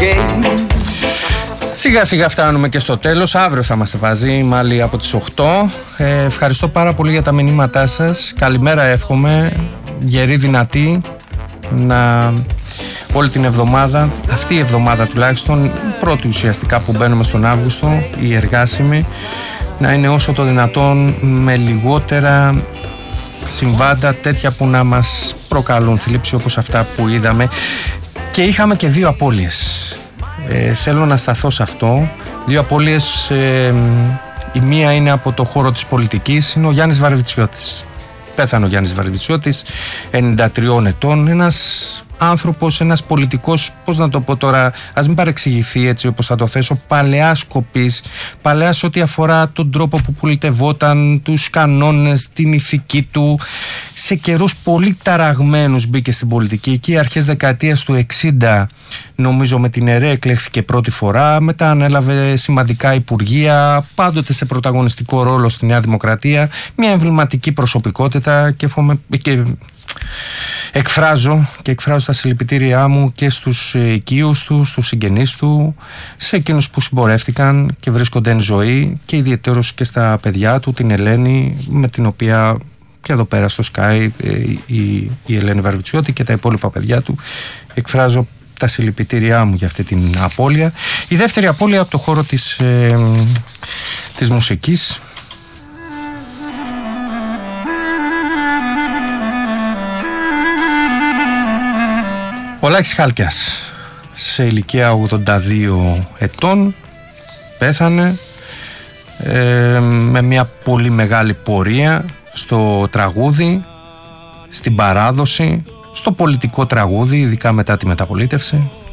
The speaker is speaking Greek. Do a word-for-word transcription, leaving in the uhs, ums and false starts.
Σιγά σιγά φτάνουμε και στο τέλος. Αύριο θα είμαστε μαζί, μάλλον από τις οκτώ. ε, Ευχαριστώ πάρα πολύ για τα μηνύματά σας. Καλημέρα εύχομαι, γερή δυνατή, να όλη την εβδομάδα, αυτή η εβδομάδα τουλάχιστον, πρώτη ουσιαστικά που μπαίνουμε στον Αύγουστο, η εργάσιμη, να είναι όσο το δυνατόν με λιγότερα συμβάντα τέτοια που να μας προκαλούν θλίψη όπως αυτά που είδαμε. Και είχαμε και δύο απώλειες. Ε, θέλω να σταθώ σε αυτό. Δύο απώλειες, ε, η μία είναι από το χώρο της πολιτικής, είναι ο Γιάννης Βαρβιτσιώτης. Πέθανε ο Γιάννης Βαρβιτσιώτης, ενενήντα τριών ετών, ένας άνθρωπος, ένας πολιτικός, πώς να το πω τώρα, ας μην παρεξηγηθεί έτσι όπως θα το θέσω, παλαιάς σκοπής, παλαιάς ό,τι αφορά τον τρόπο που πολιτευόταν, τους κανόνες, την ηθική του. Σε καιρούς πολύ ταραγμένους μπήκε στην πολιτική. Εκεί αρχές δεκαετίας του εξήντα, νομίζω με την ΕΡΕ εκλέχθηκε πρώτη φορά, μετά ανέλαβε σημαντικά υπουργεία, πάντοτε σε πρωταγωνιστικό ρόλο στη Νέα Δημοκρατία, μια εμβληματική προσωπικότητα και, φομε... και... εκφράζω και εκφράζω τα συλληπιτήριά μου και στους οικείους του, στους συγγενείς του, σε εκείνους που συμπορεύτηκαν και βρίσκονται εν ζωή, και ιδιαιτέρως και στα παιδιά του, την Ελένη, με την οποία και εδώ πέρα στο Sky η, η Ελένη Βαρβιτσιώτη και τα υπόλοιπα παιδιά του. Εκφράζω τα συλληπιτήριά μου για αυτή την απώλεια. Η δεύτερη απώλεια από το χώρο της, ε, της μουσικής. Ο Λάκης Χάλκιας, σε ηλικία ογδόντα δύο ετών, πέθανε ε, με μια πολύ μεγάλη πορεία στο τραγούδι, στην παράδοση, στο πολιτικό τραγούδι, ειδικά μετά τη μεταπολίτευση.